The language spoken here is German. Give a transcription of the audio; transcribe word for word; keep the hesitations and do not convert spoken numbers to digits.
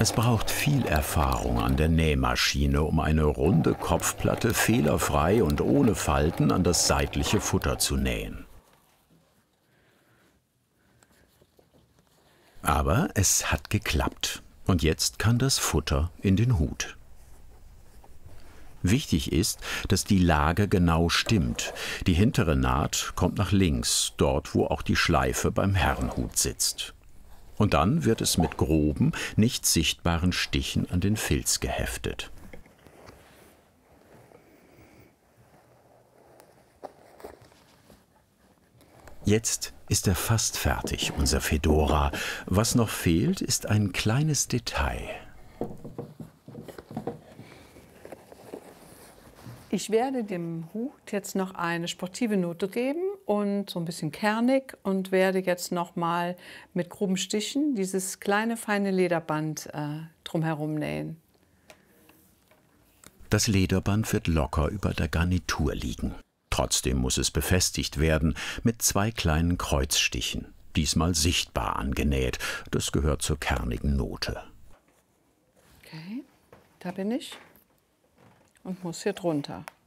Es braucht viel Erfahrung an der Nähmaschine, um eine runde Kopfplatte fehlerfrei und ohne Falten an das seitliche Futter zu nähen. Aber es hat geklappt und jetzt kann das Futter in den Hut. Wichtig ist, dass die Lage genau stimmt. Die hintere Naht kommt nach links, dort wo auch die Schleife beim Herrenhut sitzt. Und dann wird es mit groben, nicht sichtbaren Stichen an den Filz geheftet. Jetzt ist er fast fertig, unser Fedora. Was noch fehlt, ist ein kleines Detail. Ich werde dem Hut jetzt noch eine sportive Note geben und so ein bisschen kernig und werde jetzt noch mal mit groben Stichen dieses kleine feine Lederband äh, drumherum nähen. Das Lederband wird locker über der Garnitur liegen. Trotzdem muss es befestigt werden mit zwei kleinen Kreuzstichen, diesmal sichtbar angenäht. Das gehört zur kernigen Note. Okay, da bin ich und muss hier drunter.